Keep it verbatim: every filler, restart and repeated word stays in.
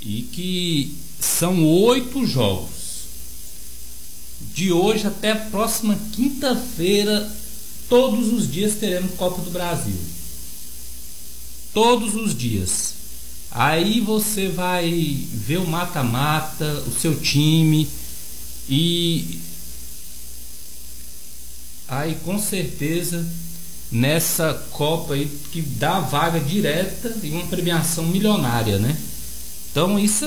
e que são oito jogos. De hoje até a próxima quinta-feira, todos os dias teremos Copa do Brasil. Todos os dias. Aí você vai ver o mata-mata, o seu time, e aí com certeza nessa Copa aí que dá vaga direta e uma premiação milionária, né? Então isso